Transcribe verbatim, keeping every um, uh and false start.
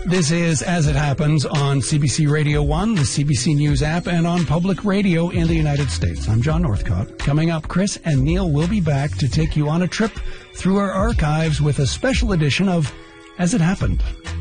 This is As It Happens on C B C Radio one, the C B C News app, and on public radio in the United States. I'm John Northcott. Coming up, Chris and Neil will be back to take you on a trip through our archives with a special edition of As It Happened.